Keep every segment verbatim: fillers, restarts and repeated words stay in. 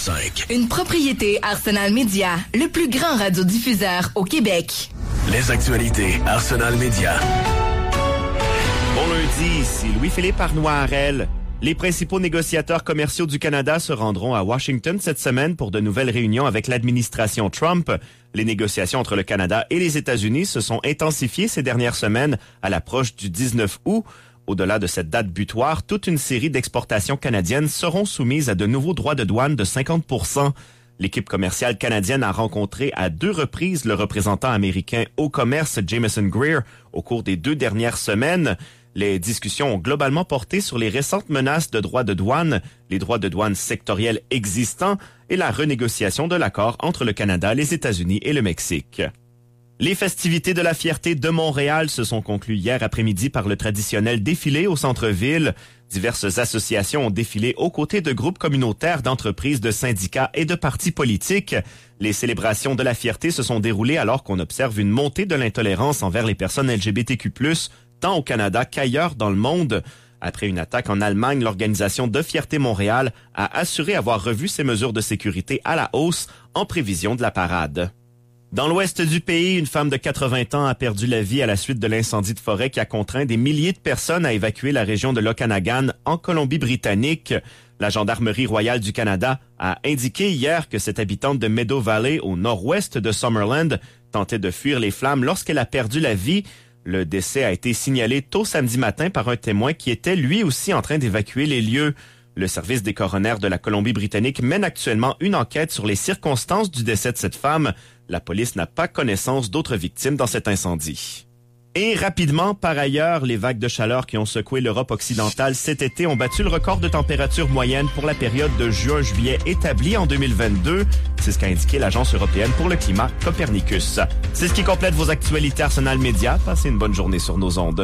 cinq. Une propriété Arsenal Media, le plus grand radiodiffuseur au Québec. Les actualités Arsenal Media. Bon lundi, ici Louis-Philippe Arnois-Harel. Les principaux négociateurs commerciaux du Canada se rendront à Washington cette semaine pour de nouvelles réunions avec l'administration Trump. Les négociations entre le Canada et les États-Unis se sont intensifiées ces dernières semaines à l'approche du dix-neuf août. Au-delà de cette date butoir, toute une série d'exportations canadiennes seront soumises à de nouveaux droits de douane de cinquante pour cent. L'équipe commerciale canadienne a rencontré à deux reprises le représentant américain au commerce Jameson Greer au cours des deux dernières semaines. Les discussions ont globalement porté sur les récentes menaces de droits de douane, les droits de douane sectoriels existants et la renégociation de l'accord entre le Canada, les États-Unis et le Mexique. Les festivités de la fierté de Montréal se sont conclues hier après-midi par le traditionnel défilé au centre-ville. Diverses associations ont défilé aux côtés de groupes communautaires, d'entreprises, de syndicats et de partis politiques. Les célébrations de la fierté se sont déroulées alors qu'on observe une montée de l'intolérance envers les personnes L G B T Q plus, tant au Canada qu'ailleurs dans le monde. Après une attaque en Allemagne, l'organisation de Fierté Montréal a assuré avoir revu ses mesures de sécurité à la hausse en prévision de la parade. Dans l'ouest du pays, une femme de quatre-vingts ans a perdu la vie à la suite de l'incendie de forêt qui a contraint des milliers de personnes à évacuer la région de l'Okanagan en Colombie-Britannique. La Gendarmerie royale du Canada a indiqué hier que cette habitante de Meadow Valley, au nord-ouest de Summerland, tentait de fuir les flammes lorsqu'elle a perdu la vie. Le décès a été signalé tôt samedi matin par un témoin qui était lui aussi en train d'évacuer les lieux. Le service des coronaires de la Colombie-Britannique mène actuellement une enquête sur les circonstances du décès de cette femme. La police n'a pas connaissance d'autres victimes dans cet incendie. Et rapidement, par ailleurs, les vagues de chaleur qui ont secoué l'Europe occidentale cet été ont battu le record de température moyenne pour la période de juin-juillet établie en deux mille vingt-deux. C'est ce qu'a indiqué l'Agence européenne pour le climat Copernicus. C'est ce qui complète vos actualités Arsenal Media. Passez une bonne journée sur nos ondes.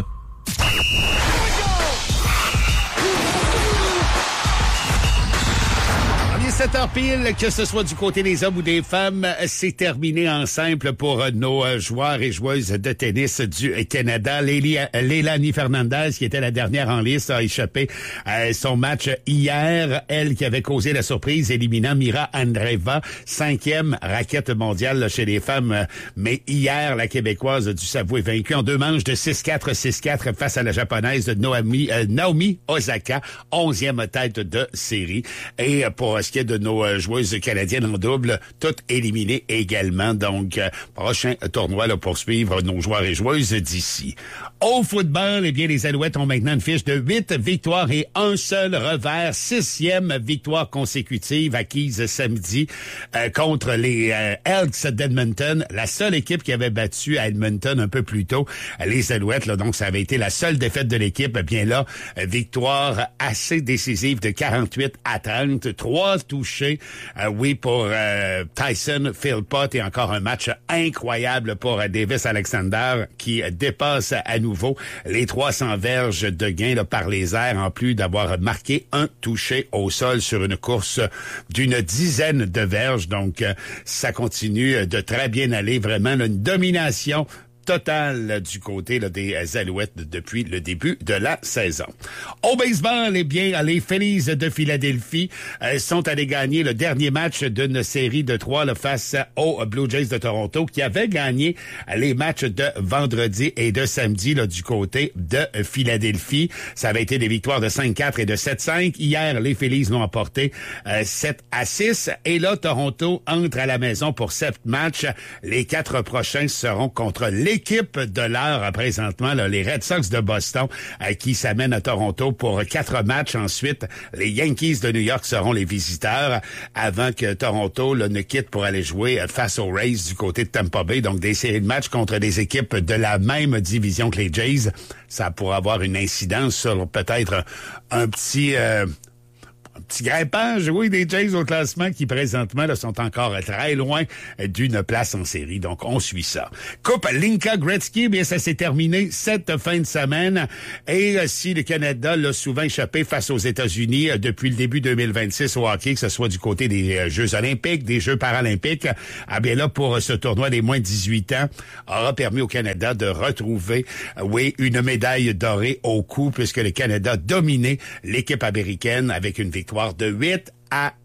sept heures pile, que ce soit du côté des hommes ou des femmes, c'est terminé en simple pour nos joueurs et joueuses de tennis du Canada. Leilani Fernandez, qui était la dernière en liste, a échappé à son match hier. Elle qui avait causé la surprise, éliminant Mira Andreeva, cinquième raquette mondiale chez les femmes. Mais hier, la Québécoise a dû s'avouer vaincue en deux manches de six quatre, six quatre face à la Japonaise de Naomi, euh, Naomi Osaka, onzième tête de série. Et pour ce qui est de nos joueuses canadiennes en double, toutes éliminées également. Donc, euh, prochain tournoi là, pour suivre nos joueurs et joueuses d'ici. Au football, eh bien, les Alouettes ont maintenant une fiche de huit victoires et un seul revers. Sixième victoire consécutive acquise samedi euh, contre les euh, Elks d'Edmonton. La seule équipe qui avait battu à Edmonton un peu plus tôt, les Alouettes. Là, donc, ça avait été la seule défaite de l'équipe. Eh bien là, victoire assez décisive de quarante-huit à trente. Trois touché, euh, oui, pour euh, Tyson Philpott et encore un match incroyable pour euh, Davis Alexander qui euh, dépasse à nouveau les trois cents verges de gain là, par les airs en plus d'avoir marqué un touché au sol sur une course d'une dizaine de verges. Donc, euh, ça continue de très bien aller. Vraiment, là, une domination total du côté là, des Alouettes depuis le début de la saison. Au baseball, eh bien, les Phillies de Philadelphie euh, sont allés gagner le dernier match d'une série de trois là, face aux Blue Jays de Toronto qui avaient gagné les matchs de vendredi et de samedi là, du côté de Philadelphie. Ça avait été des victoires de cinq quatre et de sept cinq. Hier, les Phillies l'ont emporté euh, sept à six. Et là, Toronto entre à la maison pour sept matchs. Les quatre prochains seront contre les L'équipe de l'heure présentement, là, les Red Sox de Boston, euh, qui s'amènent à Toronto pour quatre matchs. Ensuite, les Yankees de New York seront les visiteurs avant que Toronto là, ne quitte pour aller jouer face aux Rays du côté de Tampa Bay. Donc, des séries de matchs contre des équipes de la même division que les Jays. Ça pourrait avoir une incidence sur peut-être un petit... Euh, Un petit grimpage, oui, des Jays au classement qui présentement là, sont encore très loin d'une place en série. Donc, on suit ça. Coupe Linka Gretzky, bien ça s'est terminé cette fin de semaine. Et euh, si le Canada l'a souvent échappé face aux États-Unis euh, depuis le début deux mille vingt-six au hockey, que ce soit du côté des euh, Jeux olympiques, des Jeux paralympiques, ah bien là, pour euh, ce tournoi des moins de dix-huit ans, aura permis au Canada de retrouver, euh, oui, une médaille dorée au cou, puisque le Canada a dominé l'équipe américaine avec une victoire de huit à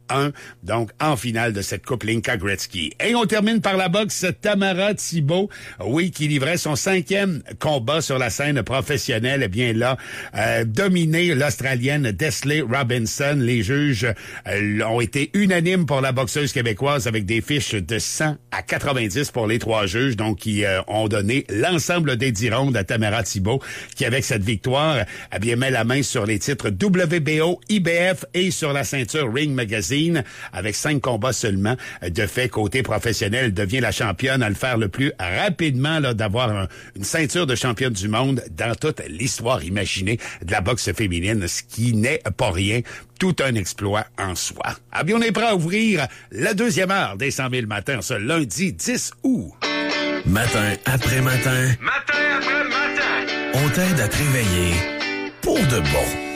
un, donc en finale de cette Coupe Linka Gretzky. Et on termine par la boxe, Tamara Thibault, oui, qui livrait son cinquième combat sur la scène professionnelle. Eh bien là, euh, dominé l'Australienne Desley Robinson. Les juges euh, ont été unanimes pour la boxeuse québécoise avec des fiches de cent à quatre-vingt-dix pour les trois juges, donc qui euh, ont donné l'ensemble des dix rondes à Tamara Thibault, qui avec cette victoire a bien mis la main sur les titres W B O, I B F et sur la ceinture Ring Magazine. Avec cinq combats seulement, de fait, côté professionnel, devient la championne à le faire le plus rapidement, là, d'avoir un, une ceinture de championne du monde dans toute l'histoire imaginée de la boxe féminine, ce qui n'est pas rien. Tout un exploit en soi. Ah bien, on est prêt à ouvrir la deuxième heure des cent mille matins ce lundi dix août. Matin après matin. Matin après matin. On t'aide à te réveiller pour de bon.